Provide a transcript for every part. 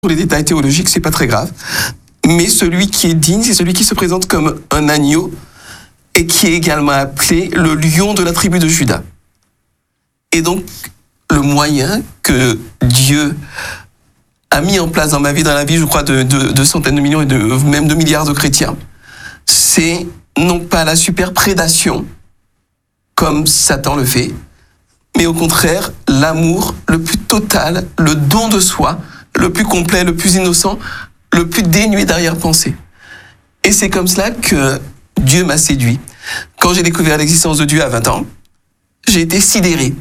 Pour les détails théologiques, c'est pas très grave. Mais celui qui est digne, c'est celui qui se présente comme un agneau et qui est également appelé le lion de la tribu de Juda. Et donc, le moyen que Dieu a mis en place dans ma vie, dans la vie, je crois, de centaines de millions et même de milliards de chrétiens, c'est non pas la superprédation, comme Satan le fait, mais au contraire, l'amour le plus total, le don de soi, le plus complet, le plus innocent, le plus dénué d'arrière-pensée. Et c'est comme cela que Dieu m'a séduit. Quand j'ai découvert l'existence de Dieu à 20 ans, j'ai été sidéré.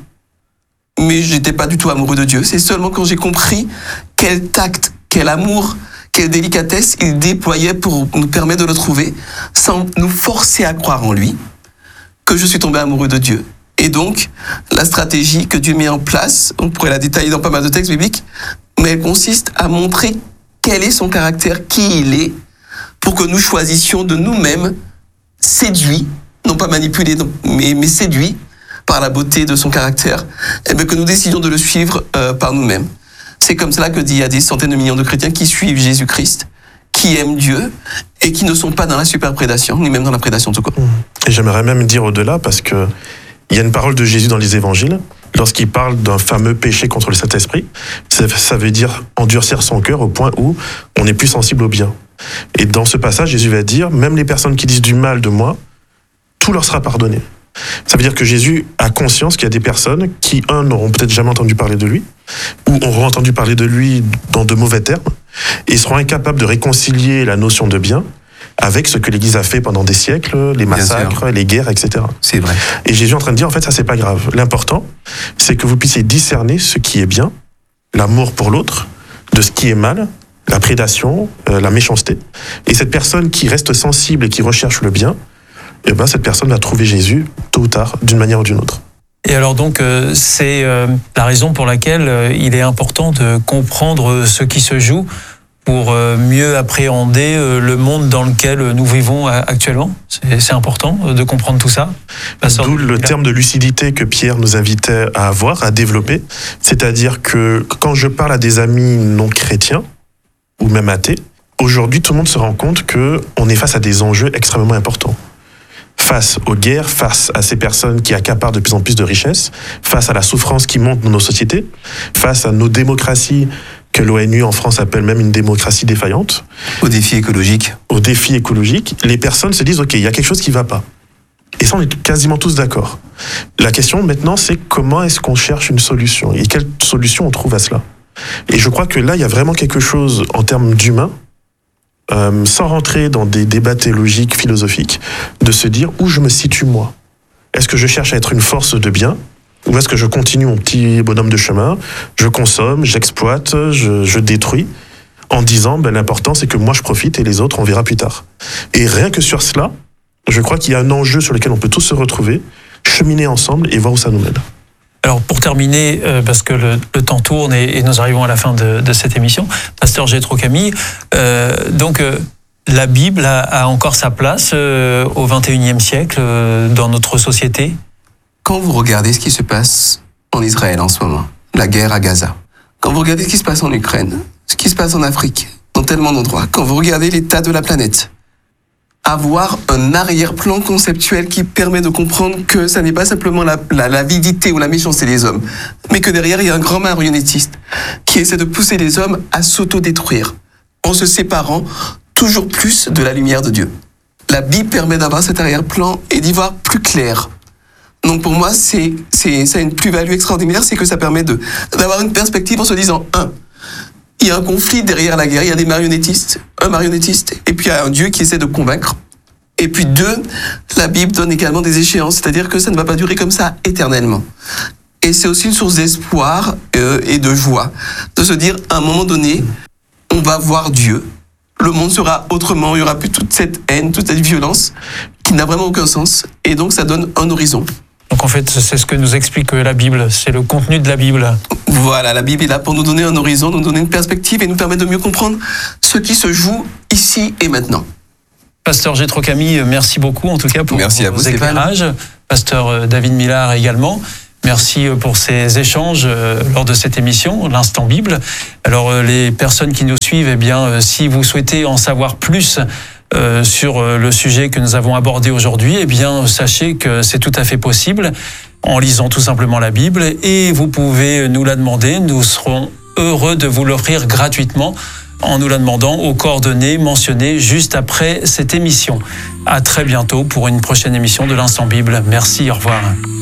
Mais je n'étais pas du tout amoureux de Dieu. C'est seulement quand j'ai compris quel tact, quel amour, quelle délicatesse il déployait pour nous permettre de le trouver, sans nous forcer à croire en lui, que je suis tombé amoureux de Dieu. Et donc, la stratégie que Dieu met en place, on pourrait la détailler dans pas mal de textes bibliques, mais elle consiste à montrer quel est son caractère, qui il est, pour que nous choisissions de nous-mêmes, séduits, non pas manipulés, mais séduits par la beauté de son caractère, et bien que nous décidions de le suivre par nous-mêmes. C'est comme cela que il y a des centaines de millions de chrétiens qui suivent Jésus-Christ, qui aiment Dieu, et qui ne sont pas dans la superprédation, ni même dans la prédation tout court. Et j'aimerais même dire au-delà, parce que il y a une parole de Jésus dans les évangiles, lorsqu'il parle d'un fameux péché contre le Saint-Esprit, ça veut dire endurcir son cœur au point où on n'est plus sensible au bien. Et dans ce passage, Jésus va dire, même les personnes qui disent du mal de moi, tout leur sera pardonné. Ça veut dire que Jésus a conscience qu'il y a des personnes qui, n'auront peut-être jamais entendu parler de lui, ou auront entendu parler de lui dans de mauvais termes, et seront incapables de réconcilier la notion de bien avec ce que l'Église a fait pendant des siècles, les massacres, les guerres, etc. C'est vrai. Et Jésus est en train de dire, en fait, ça, c'est pas grave. L'important, c'est que vous puissiez discerner ce qui est bien, l'amour pour l'autre, de ce qui est mal, la prédation, la méchanceté. Et cette personne qui reste sensible et qui recherche le bien, eh ben, cette personne va trouver Jésus, tôt ou tard, d'une manière ou d'une autre. Et alors donc, c'est la raison pour laquelle il est important de comprendre ce qui se joue pour mieux appréhender le monde dans lequel nous vivons actuellement. C'est important de comprendre tout ça. D'où le terme de lucidité que Pierre nous invitait à avoir, à développer. C'est-à-dire que quand je parle à des amis non chrétiens, ou même athées, aujourd'hui tout le monde se rend compte qu'on est face à des enjeux extrêmement importants. Face aux guerres, face à ces personnes qui accaparent de plus en plus de richesses, face à la souffrance qui monte dans nos sociétés, face à nos démocraties que l'ONU en France appelle même une démocratie défaillante. Au défi écologique. Au défi écologique, les personnes se disent « Ok, il y a quelque chose qui ne va pas ». Et ça, on est quasiment tous d'accord. La question maintenant, c'est comment est-ce qu'on cherche une solution et quelle solution on trouve à cela. Et je crois que là, il y a vraiment quelque chose en termes d'humain, sans rentrer dans des débats théologiques, philosophiques, de se dire où je me situe moi. Est-ce que je cherche à être une force de bien ? Ou est-ce que je continue mon petit bonhomme de chemin, je consomme, j'exploite, je détruis, en disant l'important c'est que moi je profite et les autres on verra plus tard. Et rien que sur cela, je crois qu'il y a un enjeu sur lequel on peut tous se retrouver, cheminer ensemble et voir où ça nous mène. Alors pour terminer, parce que le temps tourne et nous arrivons à la fin de cette émission, Pasteur Jétro Camille, la Bible a encore sa place au XXIe siècle dans notre société. Quand vous regardez ce qui se passe en Israël en ce moment, la guerre à Gaza, quand vous regardez ce qui se passe en Ukraine, ce qui se passe en Afrique, dans tellement d'endroits, quand vous regardez l'état de la planète, avoir un arrière-plan conceptuel qui permet de comprendre que ça n'est pas simplement l'avidité ou la méchanceté des hommes, mais que derrière il y a un grand marionnettiste qui essaie de pousser les hommes à s'autodétruire en se séparant toujours plus de la lumière de Dieu. La Bible permet d'avoir cet arrière-plan et d'y voir plus clair. Donc pour moi, ça a une plus-value extraordinaire, c'est que ça permet d'avoir une perspective en se disant, il y a un conflit derrière la guerre, il y a des marionnettistes, un marionnettiste, et puis il y a un Dieu qui essaie de convaincre. Et puis 2, la Bible donne également des échéances, c'est-à-dire que ça ne va pas durer comme ça éternellement. Et c'est aussi une source d'espoir et de joie, de se dire, à un moment donné, on va voir Dieu, le monde sera autrement, il n'y aura plus toute cette haine, toute cette violence, qui n'a vraiment aucun sens, et donc ça donne un horizon. Donc en fait, c'est ce que nous explique la Bible, c'est le contenu de la Bible. Voilà, la Bible est là pour nous donner un horizon, nous donner une perspective et nous permettre de mieux comprendre ce qui se joue ici et maintenant. Pasteur Jétro Camille, merci beaucoup en tout cas pour vos éclairages. Pasteur David Millard également. Merci pour ces échanges lors de cette émission, l'Instant Bible. Alors, les personnes qui nous suivent, eh bien, si vous souhaitez en savoir plus sur le sujet que nous avons abordé aujourd'hui, eh bien, sachez que c'est tout à fait possible en lisant tout simplement la Bible, et vous pouvez nous la demander. Nous serons heureux de vous l'offrir gratuitement en nous la demandant aux coordonnées mentionnées juste après cette émission. À très bientôt pour une prochaine émission de l'Instant Bible. Merci, au revoir.